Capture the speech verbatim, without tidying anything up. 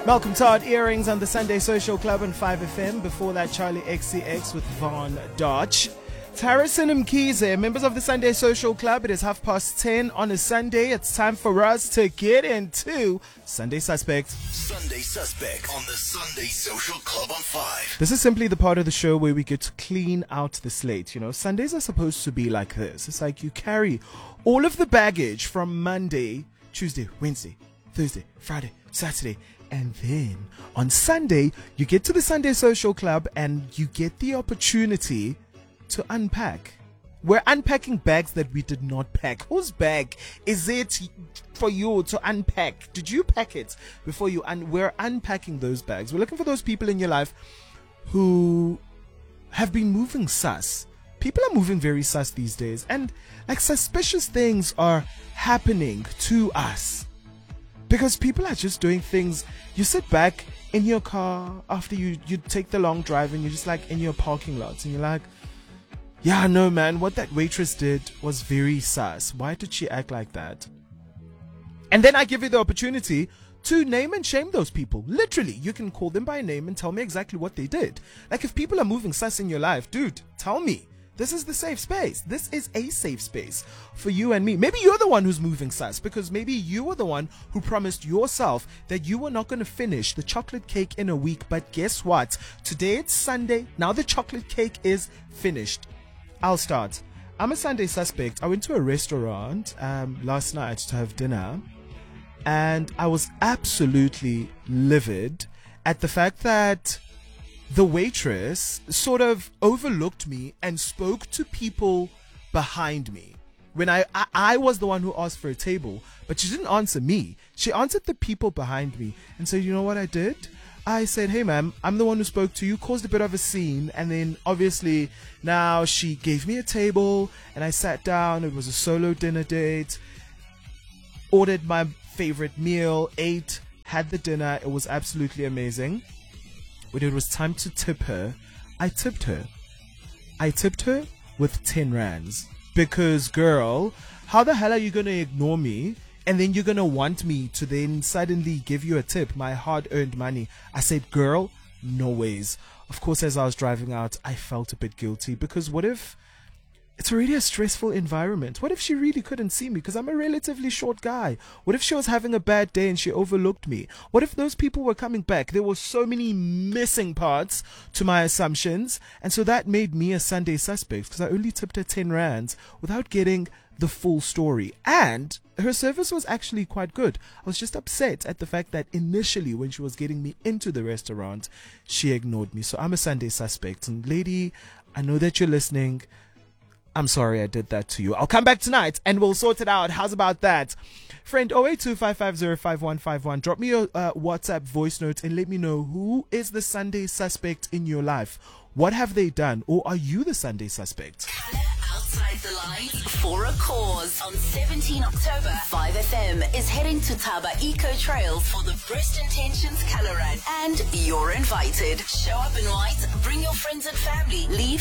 Malcolm Todd, Earrings on the Sunday Social Club on five F M. Before that, Charlie X C X with Von Dodge. It's Harrison Mkhize, members of the Sunday Social Club. It is half past ten on a Sunday. It's time for us to get into Sunday Suspect. Sunday Suspect on the Sunday Social Club on five. This is simply the part of the show where we get to clean out the slate. You know, Sundays are supposed to be like this. It's like you carry all of the baggage from Monday, Tuesday, Wednesday, Thursday, Friday, Saturday. And then on Sunday, you get to the Sunday Social Club and you get the opportunity to unpack. We're unpacking bags that we did not pack. Whose bag is it for you to unpack? Did you pack it before you? Un- we're unpacking those bags. We're looking for those people in your life who have been moving sus. People are moving very sus these days. And like suspicious things are happening to us. Because people are just doing things. You sit back in your car after you, you take the long drive and you're just like in your parking lot and you're like, yeah, no, man, what that waitress did was very sus. Why did she act like that? And then I give you the opportunity to name and shame those people. Literally, you can call them by name and tell me exactly what they did. Like if people are moving sus in your life, dude, tell me. This is the safe space. This is a safe space for you and me. Maybe you're the one who's moving sus because maybe you were the one who promised yourself that you were not going to finish the chocolate cake in a week. But guess what? Today it's Sunday. Now the chocolate cake is finished. I'll start. I'm a Sunday suspect. I went to a restaurant um, last night to have dinner and I was absolutely livid at the fact that the waitress sort of overlooked me and spoke to people behind me. When I, I, I was the one who asked for a table, but she didn't answer me. She answered the people behind me and said, you know what I did? I said, hey ma'am, I'm the one who spoke to you, caused a bit of a scene. And then obviously now she gave me a table and I sat down. It was a solo dinner date, ordered my favorite meal, ate, had the dinner. It was absolutely amazing. When it was time to tip her, I tipped her. I tipped her with ten rands. Because, girl, how the hell are you going to ignore me and then you're going to want me to then suddenly give you a tip, my hard-earned money? I said, girl, no ways. Of course, as I was driving out, I felt a bit guilty because what if it's already a stressful environment? What if she really couldn't see me because I'm a relatively short guy? What if she was having a bad day and she overlooked me? What if those people were coming back? There were so many missing parts to my assumptions. And so that made me a Sunday suspect because I only tipped her ten rands without getting the full story. And her service was actually quite good. I was just upset at the fact that initially when she was getting me into the restaurant, she ignored me. So I'm a Sunday suspect. And lady, I know that you're listening. I'm sorry I did that to you. I'll come back tonight and we'll sort it out. How's about that? Friend oh eight two five five zero five one five one. Drop me your uh, WhatsApp voice note and let me know who is the Sunday suspect in your life. What have they done? Or are you the Sunday suspect? Outside the lines for a cause on seventeenth October. five F M is heading to Taba Eco Trails for the Best Intentions Color Run. And you're invited. Show up in white, bring your friends and family, leave